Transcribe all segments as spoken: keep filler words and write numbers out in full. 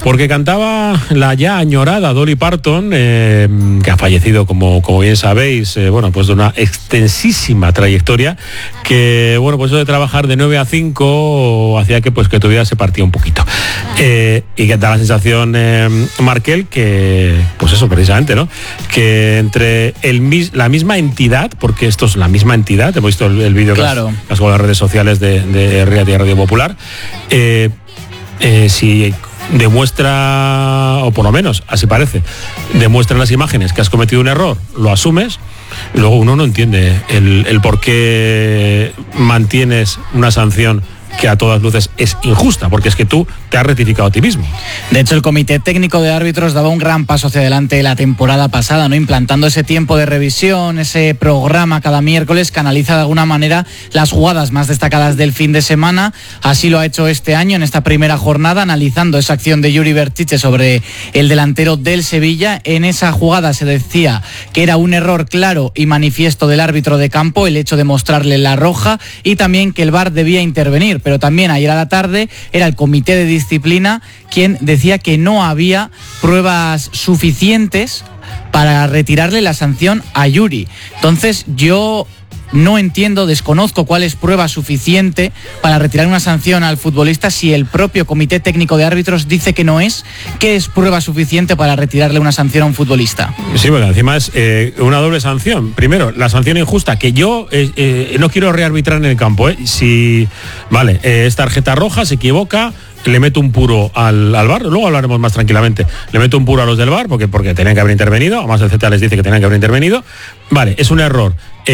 Porque cantaba la ya añorada Dolly Parton, eh, que ha fallecido, como, como bien sabéis, eh, bueno, pues de una extensísima trayectoria, que, bueno, pues eso de trabajar de nueve a cinco hacía que, pues, que tu vida se partía un poquito. Eh, y que da la sensación, eh, Markel, que, pues eso, precisamente, ¿no? Que entre el mis, la misma entidad, porque esto es la misma entidad, hemos visto el, el vídeo claro. que has, las redes sociales de, de Radio, Radio Popular, eh, eh, si demuestra, o por lo menos así parece, demuestran las imágenes que has cometido un error, lo asumes, y luego uno no entiende el, el por qué mantienes una sanción que a todas luces es injusta, porque es que tú te has rectificado a ti mismo. De hecho, el Comité Técnico de Árbitros daba un gran paso hacia adelante la temporada pasada, ¿no? Implantando ese tiempo de revisión, ese programa cada miércoles que analiza de alguna manera las jugadas más destacadas del fin de semana. Así lo ha hecho este año en esta primera jornada, analizando esa acción de Yuri Berchiche sobre el delantero del Sevilla. En esa jugada se decía que era un error claro y manifiesto del árbitro de campo el hecho de mostrarle la roja, y también que el V A R debía intervenir. Pero también ayer a la tarde era el Comité de Disciplina quien decía que no había pruebas suficientes para retirarle la sanción a Yuri. Entonces yo no entiendo, desconozco cuál es prueba suficiente para retirar una sanción al futbolista si el propio Comité Técnico de Árbitros dice que no es. ¿Qué es prueba suficiente para retirarle una sanción a un futbolista? Sí, bueno, encima es eh, una doble sanción. Primero, la sanción injusta, que yo eh, eh, no quiero rearbitrar en el campo. Eh. Si, vale, eh, es tarjeta roja, se equivoca, le meto un puro al, al V A R, luego hablaremos más tranquilamente, le meto un puro a los del V A R porque, porque tenían que haber intervenido, además el Z T A les dice que tenían que haber intervenido, vale, es un error.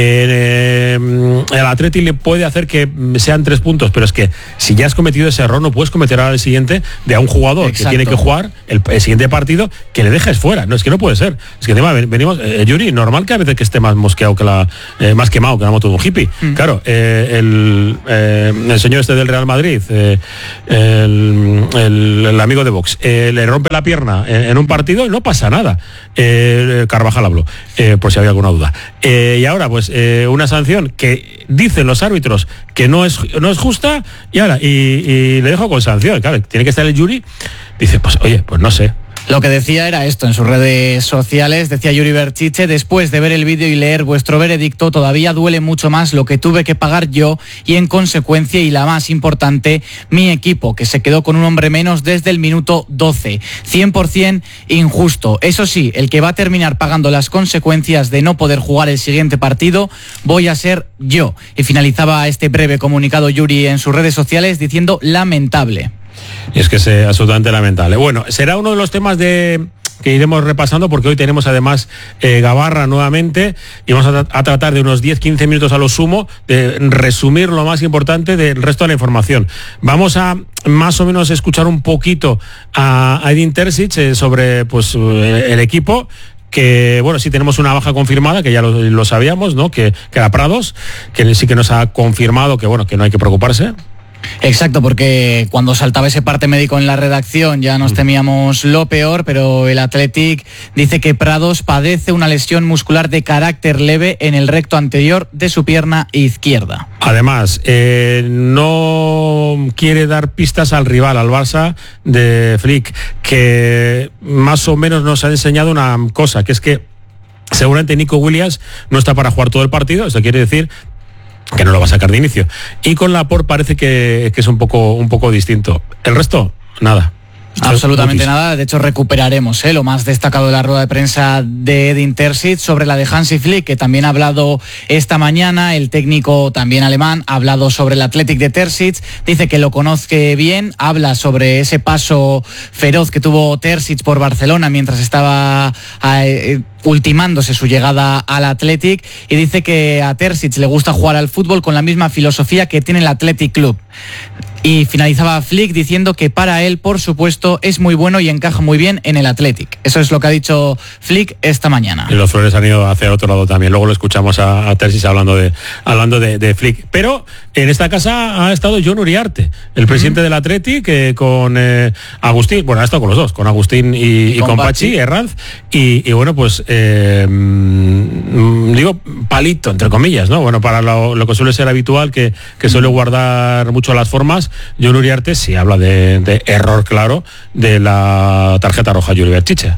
Eh, eh, el Atleti le puede hacer que sean tres puntos, pero es que si ya has cometido ese error no puedes cometer ahora el siguiente de a un jugador. Exacto. Que tiene que jugar el, el siguiente partido, que le dejes fuera. No, es que no puede ser. Es que encima venimos, eh, Yuri, normal que a veces que esté más mosqueado que la, eh, más quemado que la moto de un hippie. Mm. Claro, eh, el, eh, el señor este del Real Madrid, eh, el, el, el amigo de Vox, eh, le rompe la pierna en, en un partido y no pasa nada. Eh, Carvajal habló, eh, por si había alguna duda. Eh, y ahora, pues, Eh, una sanción que dicen los árbitros que no es, no es justa, y ahora, y, y le dejo con sanción. Claro, tiene que estar el Yuri, dice, pues oye, pues no sé. Lo que decía era esto en sus redes sociales, decía Yuri Berchiche: después de ver el vídeo y leer vuestro veredicto, todavía duele mucho más lo que tuve que pagar yo y, en consecuencia, y la más importante, mi equipo, que se quedó con un hombre menos desde el minuto doce. cien por ciento injusto. Eso sí, el que va a terminar pagando las consecuencias de no poder jugar el siguiente partido voy a ser yo. Y finalizaba este breve comunicado Yuri en sus redes sociales diciendo: lamentable. Y es que es eh, absolutamente lamentable. Bueno, será uno de los temas de que iremos repasando, porque hoy tenemos además eh, Gabarra nuevamente, y vamos a, tra- a tratar de unos diez a quince minutos a lo sumo de resumir lo más importante del resto de la información. Vamos a más o menos escuchar un poquito a, a Edin Terzic eh, sobre, pues, eh, el equipo, que, bueno, sí tenemos una baja confirmada, que ya lo, lo sabíamos, ¿no? Que, que era Prados, que sí que nos ha confirmado que, bueno, que no hay que preocuparse. Exacto, porque cuando saltaba ese parte médico en la redacción ya nos temíamos lo peor, pero el Athletic dice que Prados padece una lesión muscular de carácter leve en el recto anterior de su pierna izquierda. Además, eh, no quiere dar pistas al rival, al Barça de Flick, que más o menos nos ha enseñado una cosa, que es que seguramente Nico Williams no está para jugar todo el partido. Esto quiere decir que no lo va a sacar de inicio. Y con Laporte parece que, que es un poco, un poco distinto. El resto, nada. Absolutamente nada. De hecho, recuperaremos ¿eh? lo más destacado de la rueda de prensa de Edin Terzic sobre la de Hansi Flick, que también ha hablado esta mañana. El técnico, también alemán, ha hablado sobre el Athletic de Terzic. Dice que lo conoce bien. Habla sobre ese paso feroz que tuvo Terzic por Barcelona mientras estaba eh, ultimándose su llegada al Athletic, y dice que a Terzic le gusta jugar al fútbol con la misma filosofía que tiene el Athletic Club. Y finalizaba Flick diciendo que para él, por supuesto, es muy bueno y encaja muy bien en el Athletic. Eso es lo que ha dicho Flick esta mañana. Y los Flores han ido hacia otro lado también. Luego lo escuchamos a, a Terzic hablando de hablando de, de Flick. Pero en esta casa ha estado Jon Uriarte, el presidente uh-huh. del Athletic, eh, con eh, Agustín, bueno, ha estado con los dos, con Agustín y, y, y con, con Pachi, Pachi Herranz. Y, y bueno, pues eh, digo, palito, entre comillas, ¿no? Bueno, para lo, lo que suele ser habitual, que, que suele guardar mucho las formas. Jon Uriarte, sí habla de, de error claro de la tarjeta roja Juli Berchiche.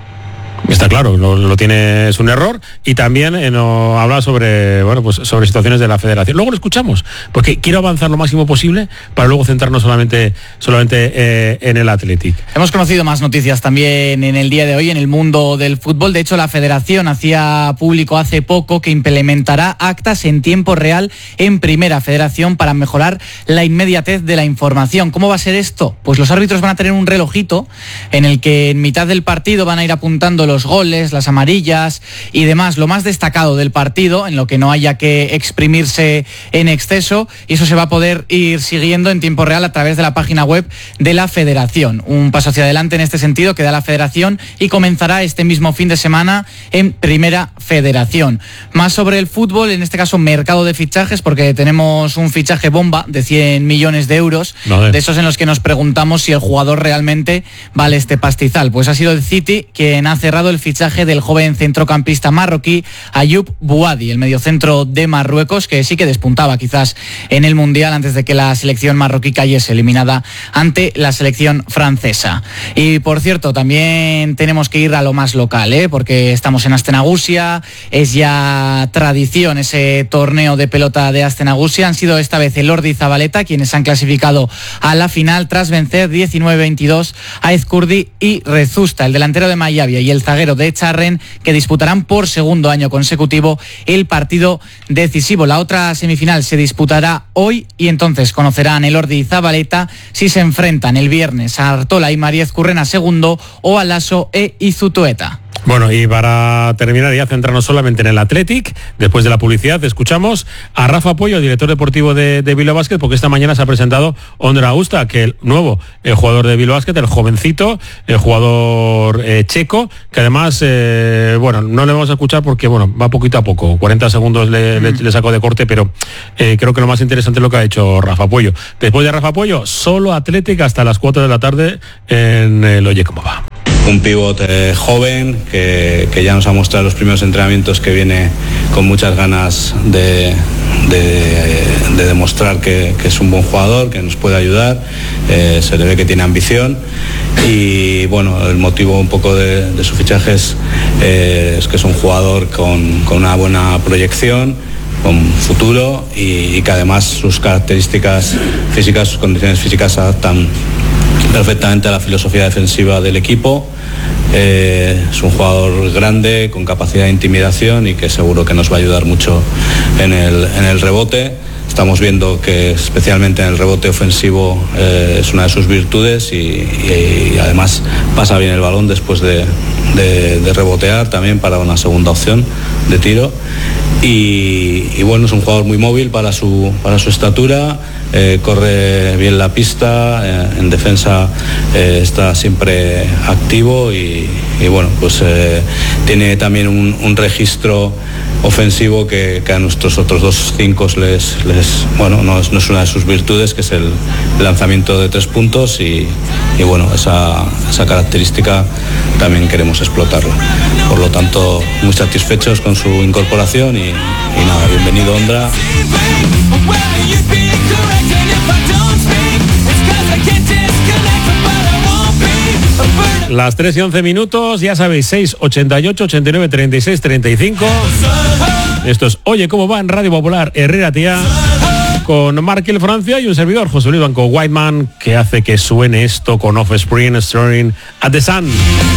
Está claro, lo, lo tiene, es un error. Y también eh, no, habla sobre bueno pues sobre situaciones de la federación. Luego lo escuchamos, porque quiero avanzar lo máximo posible para luego centrarnos solamente, solamente eh, en el Athletic. Hemos conocido más noticias también en el día de hoy en el mundo del fútbol. De hecho, la federación hacía público hace poco que implementará actas en tiempo real en Primera Federación para mejorar la inmediatez de la información. ¿Cómo va a ser esto? Pues los árbitros van a tener un relojito en el que en mitad del partido van a ir apuntando los los goles, las amarillas y demás, lo más destacado del partido, en lo que no haya que exprimirse en exceso, y eso se va a poder ir siguiendo en tiempo real a través de la página web de la Federación. Un paso hacia adelante en este sentido que da la Federación y comenzará este mismo fin de semana en Primera Federación. Más sobre el fútbol, en este caso mercado de fichajes, porque tenemos un fichaje bomba de cien millones de euros, vale. De esos en los que nos preguntamos si el jugador realmente vale este pastizal. Pues ha sido el City quien ha cerrado el fichaje del joven centrocampista marroquí Ayoub Bouadi, el mediocentro de Marruecos, que sí que despuntaba quizás en el Mundial antes de que la selección marroquí cayese eliminada ante la selección francesa. Y por cierto, también tenemos que ir a lo más local, ¿eh? Porque estamos en Aste Nagusia, es ya tradición ese torneo de pelota de Aste Nagusia. Han sido esta vez el Ordi y Zabaleta quienes han clasificado a la final tras vencer diecinueve veintidós a Ezcurdi y Rezusta, el delantero de Mayavia y el zaguero de Echarren, que disputarán por segundo año consecutivo el partido decisivo. La otra semifinal se disputará hoy y entonces conocerán el Ordi y Zabaleta si se enfrentan el viernes a Artola y María Ezcurrena segundo o a Lasso e Izutueta. Bueno, y para terminar ya centrarnos solamente en el Athletic, después de la publicidad escuchamos a Rafa Puello, director deportivo de, de Bilbao Basket, porque esta mañana se ha presentado Ondra Austa, que el nuevo el jugador de Bilbao Basket, el jovencito, el jugador eh, checo, que además, eh, bueno, no le vamos a escuchar porque, bueno, va poquito a poco, cuarenta segundos le, mm. le, le saco de corte, pero eh, creo que lo más interesante es lo que ha hecho Rafa Puello. Después de Rafa Puello, solo Athletic hasta las cuatro de la tarde en el Oye Cómo Va. Un pívot eh, joven que, que ya nos ha mostrado los primeros entrenamientos que viene con muchas ganas de, de, de demostrar que, que es un buen jugador, que nos puede ayudar, eh, se le ve que tiene ambición y bueno, el motivo un poco de, de su fichaje es, eh, es que es un jugador con, con una buena proyección, con futuro y, y que además sus características físicas, sus condiciones físicas se adaptan perfectamente a la filosofía defensiva del equipo. Eh, es un jugador grande, con capacidad de intimidación y que seguro que nos va a ayudar mucho en el, en el rebote. Estamos viendo que especialmente en el rebote ofensivo eh, es una de sus virtudes y, y, y además pasa bien el balón después de, de, de rebotear también para una segunda opción de tiro. Y, y bueno, es un jugador muy móvil para su, para su estatura. Eh, corre bien la pista, eh, en defensa eh, está siempre activo y, y bueno, pues eh, tiene también un, un registro ofensivo que, que a nuestros otros dos cinco les, les bueno, no es, no es una de sus virtudes, que es el lanzamiento de tres puntos y, y bueno, esa, esa característica también queremos explotarla. Por lo tanto, muy satisfechos con su incorporación y, y nada, bienvenido Ondra. Las tres y once minutos, ya sabéis, seis, ochenta y ocho, ochenta y nueve, treinta y seis, treinta y cinco. Esto es Oye Cómo Va en Radio Popular Herrera Tía, con Markel Francia y un servidor, José Luis Blanco Whiteman, que hace que suene esto con Offspring, Staring at the Sun.